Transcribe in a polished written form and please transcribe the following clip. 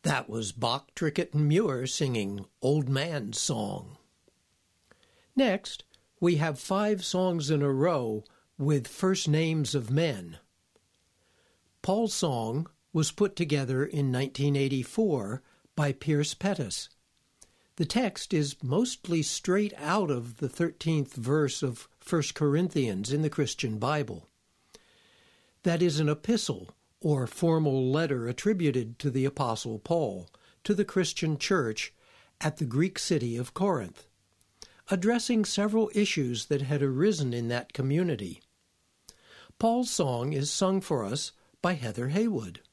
That was Bach, Trickett, and Muir singing Old Man's Song. Next, we have 5 songs in a row with first names of men. Paul's Song was put together in 1984 by Pierce Pettis. The text is mostly straight out of the 13th verse of 1 Corinthians in the Christian Bible. That is an epistle, or formal letter attributed to the Apostle Paul, to the Christian church at the Greek city of Corinth, addressing several issues that had arisen in that community. Paul's Song is sung for us by Heather Haywood.